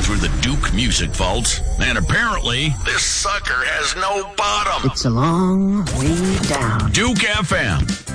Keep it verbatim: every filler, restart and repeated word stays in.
through the Duke Music Vault, and apparently this sucker has no bottom. It's a long way down. Duke F M.